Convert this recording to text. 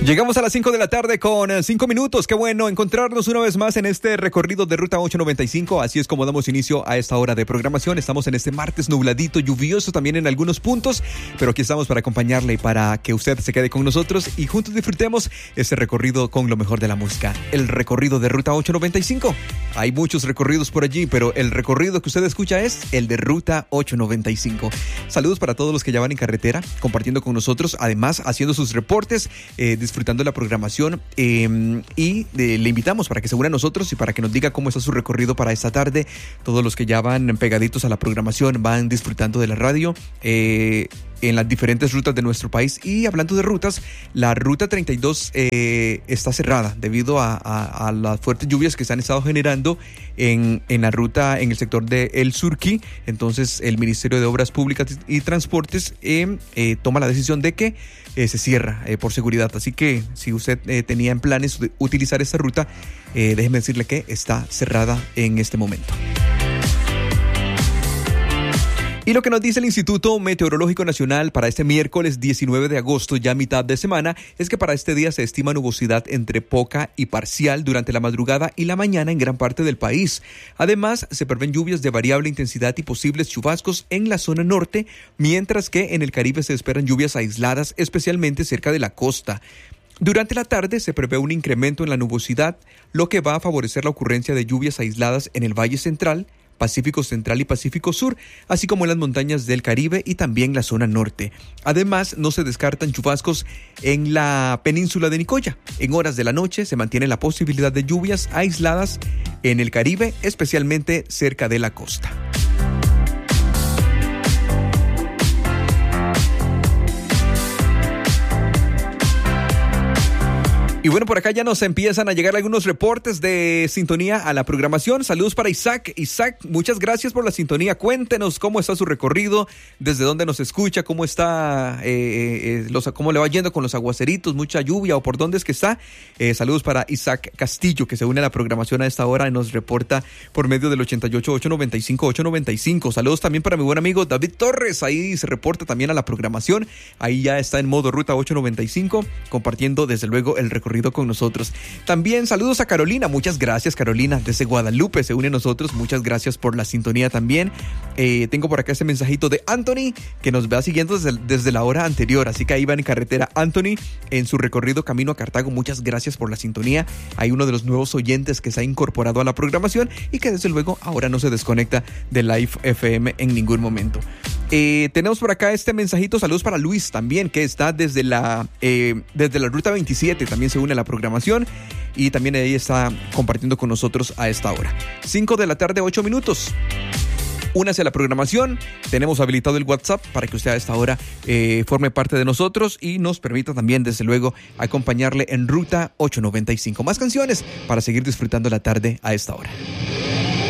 Llegamos a las 5 de la tarde con 5 minutos. Qué bueno encontrarnos una vez más en este recorrido de Ruta 895. Así es como damos inicio a esta hora de programación. Estamos en este martes nubladito, lluvioso también en algunos puntos, pero aquí estamos para acompañarle y para que usted se quede con nosotros y juntos disfrutemos este recorrido con lo mejor de la música. El recorrido de Ruta 895. Hay muchos recorridos por allí, pero el recorrido que usted escucha es el de Ruta 895. Saludos para todos los que ya van en carretera, compartiendo con nosotros, además haciendo sus reportes, disfrutando la programación y le invitamos para que se una a nosotros y para que nos diga cómo está su recorrido para esta tarde. Todos los que ya van pegaditos a la programación van disfrutando de la radio en las diferentes rutas de nuestro país. Y hablando de rutas, la ruta 32 está cerrada debido a las fuertes lluvias que se han estado generando en la ruta en el sector de El Surquí. Entonces el Ministerio de Obras Públicas y Transportes toma la decisión de que se cierra por seguridad. Así que si usted tenía en planes de utilizar esta ruta, déjeme decirle que está cerrada en este momento. Y lo que nos dice el Instituto Meteorológico Nacional para este miércoles 19 de agosto, ya mitad de semana, es que para este día se estima nubosidad entre poca y parcial durante la madrugada y la mañana en gran parte del país. Además, se prevén lluvias de variable intensidad y posibles chubascos en la zona norte, mientras que en el Caribe se esperan lluvias aisladas, especialmente cerca de la costa. Durante la tarde se prevé un incremento en la nubosidad, lo que va a favorecer la ocurrencia de lluvias aisladas en el Valle Central, Pacífico Central y Pacífico Sur, así como en las montañas del Caribe y también la zona norte. Además, no se descartan chubascos en la península de Nicoya. En horas de la noche se mantiene la posibilidad de lluvias aisladas en el Caribe, especialmente cerca de la costa. Y bueno, por acá ya nos empiezan a llegar algunos reportes de sintonía a la programación. Saludos para Isaac. Isaac, muchas gracias por la sintonía. Cuéntenos cómo está su recorrido, desde dónde nos escucha, cómo está, cómo le va yendo con los aguaceritos, mucha lluvia o por dónde es que está. Saludos para Isaac Castillo, que se une a la programación a esta hora y nos reporta por medio del 88-895-895. Saludos también para mi buen amigo David Torres. Ahí se reporta también a la programación. Ahí ya está en modo Ruta 895, compartiendo desde luego el recorrido con nosotros. También saludos a Carolina, muchas gracias Carolina, desde Guadalupe se une a nosotros, muchas gracias por la sintonía también. Tengo por acá este mensajito de Anthony, que nos va siguiendo desde la hora anterior, así que ahí va en carretera Anthony, en su recorrido camino a Cartago, muchas gracias por la sintonía. Hay uno de los nuevos oyentes que se ha incorporado a la programación y que desde luego ahora no se desconecta de Live FM en ningún momento. Tenemos por acá este mensajito, saludos para Luis también, que está desde la ruta 27, también se une a la programación y también ahí está compartiendo con nosotros a esta hora. 5 de la tarde, 8 minutos. Únase a la programación, tenemos habilitado el WhatsApp para que usted a esta hora forme parte de nosotros y nos permita también, desde luego, acompañarle en Ruta 895. Más canciones para seguir disfrutando la tarde a esta hora.